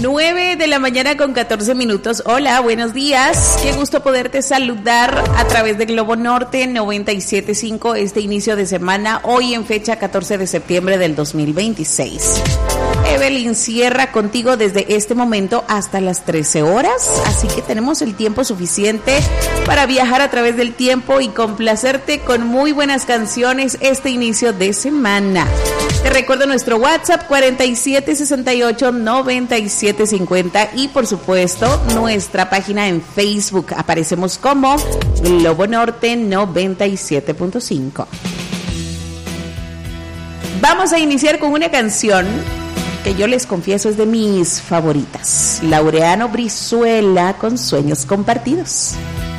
9:14 a.m. Hola, buenos días. Qué gusto poderte saludar a través de Globo Norte 97.5 este inicio de semana, hoy en fecha 14 de septiembre del 2026. Evelyn Sierra contigo desde este momento hasta las 13 horas, así que tenemos el tiempo suficiente para viajar a través del tiempo y complacerte con muy buenas canciones este inicio de semana. Te recuerdo nuestro WhatsApp 4768-9750 y por supuesto nuestra página en Facebook. Aparecemos como Globo Norte 97.5. Vamos a iniciar con una canción que yo les confieso es de mis favoritas. Laureano Brizuela con Sueños Compartidos.